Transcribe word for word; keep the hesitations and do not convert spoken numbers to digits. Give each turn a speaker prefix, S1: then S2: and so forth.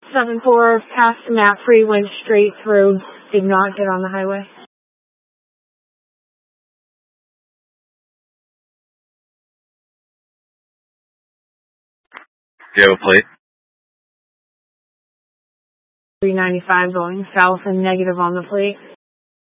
S1: seven four past the map free, went straight through, did not get on the highway.
S2: Do you have a plate?
S1: three ninety-five going south and negative on the plate.